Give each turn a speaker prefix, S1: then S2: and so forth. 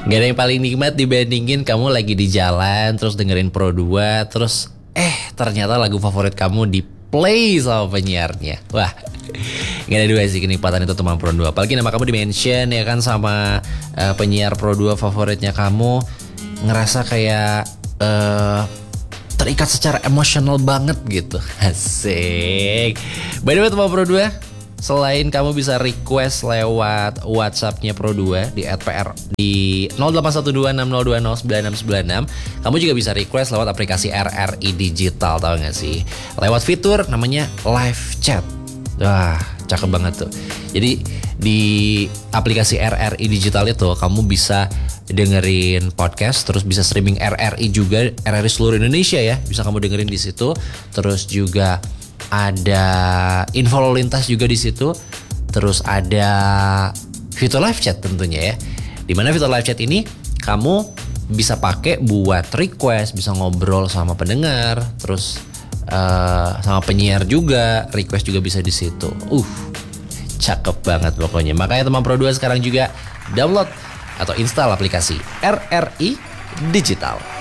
S1: Gak ada yang paling nikmat dibandingin kamu lagi di jalan terus dengerin Pro 2, terus ternyata lagu favorit kamu di play sama penyiarnya. Wah, gak ada dua sih kenikmatan itu teman Pro 2. Apalagi nama kamu di-mention ya kan sama penyiar Pro 2 favoritnya kamu. Ngerasa kayak terikat secara emosional banget gitu. Asik. By the way teman Pro 2, selain kamu bisa request lewat WhatsApp-nya Pro 2 di @pr di 081260209696, kamu juga bisa request lewat aplikasi RRI Digital, tahu gak sih? Lewat fitur namanya live chat. Wah, cakep banget tuh. Jadi di aplikasi RRI Digital itu kamu bisa dengerin podcast, terus bisa streaming RRI juga, RRI seluruh Indonesia ya. Bisa kamu dengerin di situ. Terus juga ada info lalu lintas juga di situ. Terus ada fitur live chat tentunya ya. Dimana fitur live chat ini kamu bisa pakai buat request, bisa ngobrol sama pendengar, terus sama penyiar juga, request juga bisa di situ. Cakep banget pokoknya. Makanya teman Pro 2 sekarang juga download atau install aplikasi RRI Digital.